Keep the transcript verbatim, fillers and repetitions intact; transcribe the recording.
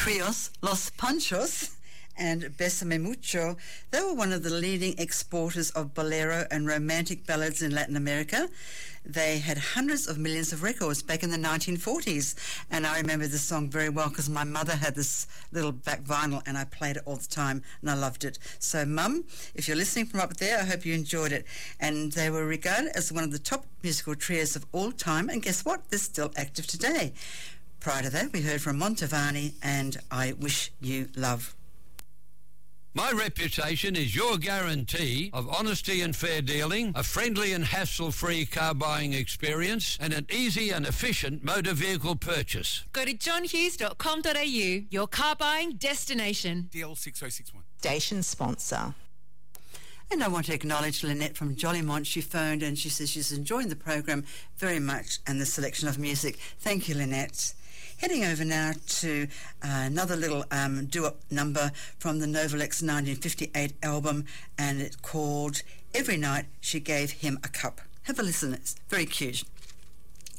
trios, Los Panchos and Bésame Mucho. They were one of the leading exporters of bolero and romantic ballads in Latin America. They had hundreds of millions of records back in the nineteen forties, and I remember this song very well because my mother had this little back vinyl and I played it all the time and I loved it. So, Mum, if you're listening from up there, I hope you enjoyed it. And they were regarded as one of the top musical trios of all time, and guess what? They're still active today. Prior to that, we heard from Montavani and I Wish You Love. My reputation is your guarantee of honesty and fair dealing, a friendly and hassle-free car buying experience, and an easy and efficient motor vehicle purchase. Go to john hughes dot com dot a u, your car buying destination. D L six oh six one. Station sponsor. And I want to acknowledge Lynette from Jollymont. She phoned and she says she's enjoying the program very much and the selection of music. Thank you, Lynette. Heading over now to uh, another little um, doo-wop number from the Novalex nineteen fifty-eight album, and it's called Every Night She Gave Him a Cup. Have a listen, it's very cute.